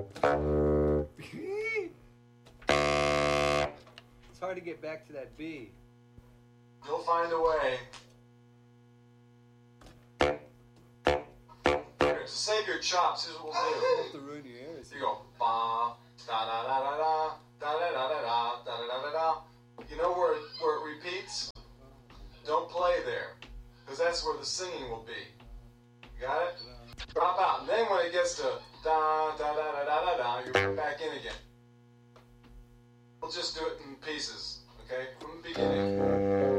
It's hard to get back to that B. You'll find a way. Here, to save your chops, here's what we'll do. To ruin your ears. You go ba da da da da da da da da da da da da da da. You know where it repeats? Don't play there, because that's where the singing will be. You got it? Drop out, and then when it gets to da da da da da da da, you're back in again. We'll just do it in pieces, okay? From the beginning.